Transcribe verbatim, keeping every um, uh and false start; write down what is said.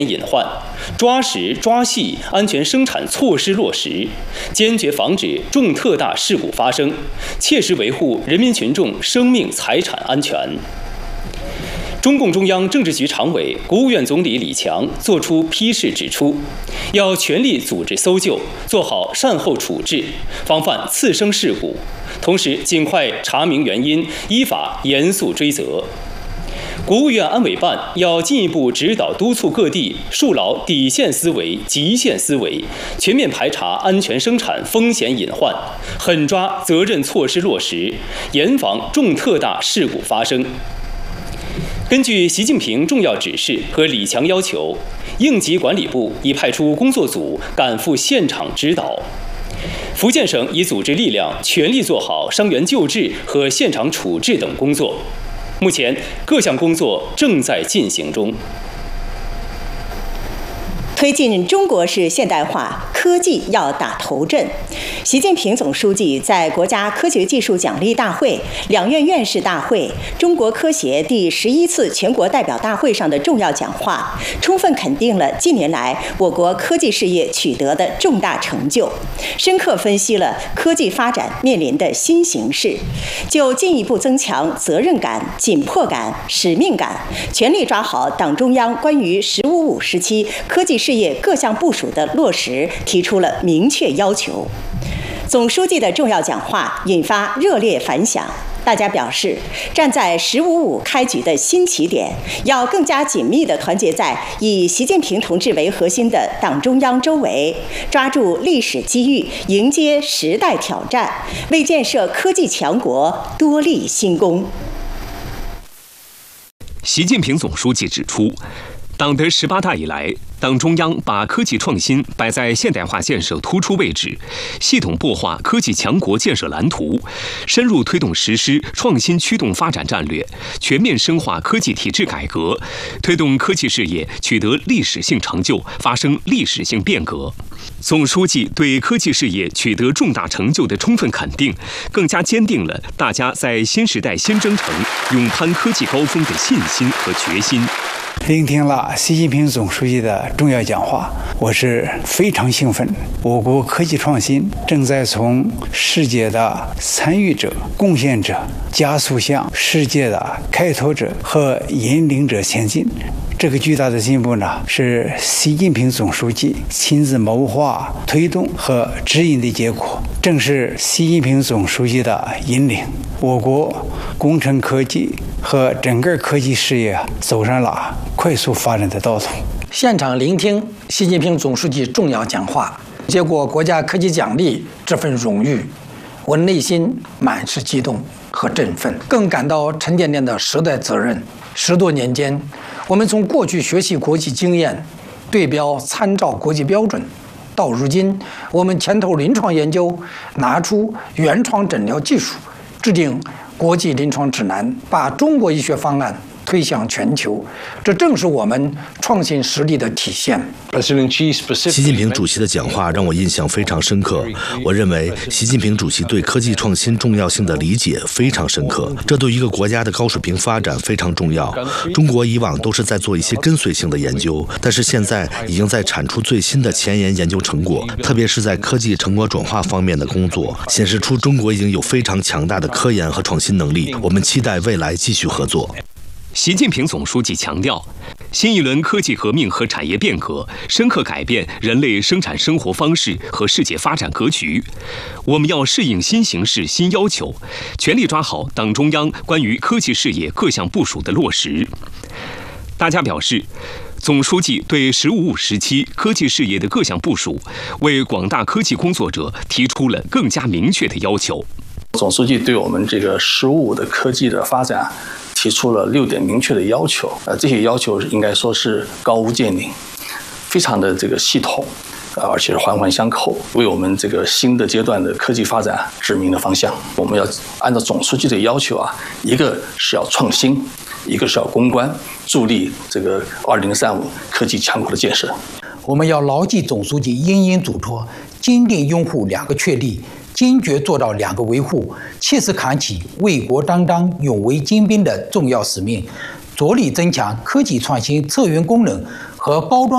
隐患，抓实抓细安全生产措施落实，坚决防止重特大事故发生，切实维护人民群众生命财产安全。中共中央政治局常委、国务院总理李强作出批示指出，要全力组织搜救，做好善后处置，防范次生事故，同时尽快查明原因，依法严肃追责。国务院安委办要进一步指导督促各地树牢底线思维、极限思维，全面排查安全生产风险隐患，狠抓责任措施落实，严防重特大事故发生。根据习近平重要指示和李强要求，应急管理部已派出工作组赶赴现场指导。福建省已组织力量全力做好伤员救治和现场处置等工作，目前各项工作正在进行中。 推进中国式现代化，科技要打头阵。习近平总书记在国家科学技术奖励大会、两院院士大会、中国科协第十一次全国代表大会上的重要讲话，充分肯定了近年来我国科技事业取得的重大成就，深刻分析了科技发展面临的新形势，就进一步增强责任感、紧迫感、使命感，全力抓好党中央关于“十五五”时期科技事业各项部署的落实，提出了明确要求。总书记的重要讲话引发热烈反响，大家表示，站在“十五五”开局的新起点，要更加紧密地团结在以习近平同志为核心的党中央周围，抓住历史机遇，迎接时代挑战，为建设科技强国多立新功。 习近平总书记指出，党的十八大以来，党中央把科技创新摆在现代化建设突出位置，系统擘画科技强国建设蓝图，深入推动实施创新驱动发展战略，全面深化科技体制改革，推动科技事业取得历史性成就，发生历史性变革。总书记对科技事业取得重大成就的充分肯定，更加坚定了大家在新时代新征程勇攀科技高峰的信心和决心。 聆听了习近平总书记的重要讲话，我是非常兴奋。我国科技创新正在从世界的参与者、贡献者，加速向世界的开拓者和引领者前进。这个巨大的进步呢，是习近平总书记亲自谋划、推动和指引的结果。正是习近平总书记的引领，我国工程科技和整个科技事业走上了快速发展的道路。 现场聆听习近平总书记重要讲话，接过国家科技奖励这份荣誉，我内心满是激动和振奋，更感到沉甸甸的时代责任。十多年间，我们从过去学习国际经验，对标参照国际标准，到如今我们牵头临床研究，拿出原创诊疗技术，制定国际临床指南，把中国医学方案推向全球，这正是我们创新实力的体现。 习近平主席的讲话让我印象非常深刻。我认为，习近平主席对科技创新重要性的理解非常深刻，这对一个国家的高水平发展非常重要。中国以往都是在做一些跟随性的研究，但是现在已经在产出最新的前沿研究成果，特别是在科技成果转化方面的工作，显示出中国已经有非常强大的科研和创新能力。我们期待未来继续合作。 习近平总书记强调，新一轮科技革命和产业变革深刻改变人类生产生活方式和世界发展格局。我们要适应新形势、新要求，全力抓好党中央关于科技事业各项部署的落实。大家表示，总书记对“十五五”时期科技事业的各项部署，为广大科技工作者提出了更加明确的要求。 总书记对我们这个“十五五”的科技的发展提出了六点明确的要求，呃，这些要求应该说是高屋建瓴，非常的这个系统，呃，而且是环环相扣，为我们这个新的阶段的科技发展指明了方向。我们要按照总书记的要求啊，一个是要创新，一个是要攻关，助力这个二零三五科技强国的建设。 我们要牢记总书记殷殷嘱托，坚定拥护两个确立，坚决做到两个维护，切实扛起为国担当、勇为精兵的重要使命，着力增强科技创新策源功能和包装